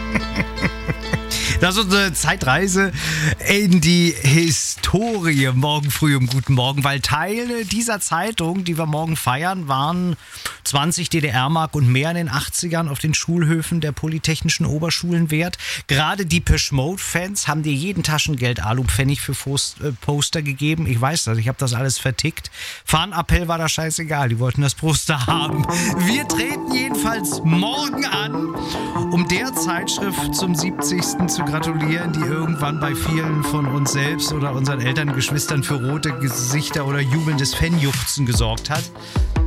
Das ist unsere Zeitreise in die Historie. Morgen früh um guten Morgen, weil Teile dieser Zeitung, die wir morgen feiern, waren 20 DDR-Mark und mehr in den 80ern auf den Schulhöfen der Polytechnischen Oberschulen wert. Gerade die Depeche Mode-Fans haben dir jeden Taschengeld Alupfennig für Poster gegeben. Ich weiß das, ich habe das alles vertickt. Fahnenappell war da scheißegal, die wollten das Poster haben. Wir treten jedenfalls morgen an, um der Zeitschrift zum 70. zu gratulieren, die irgendwann bei vielen von uns selbst oder unseren Eltern, Geschwistern für rote Gesichter oder jubelndes Fanjuchzen gesorgt hat.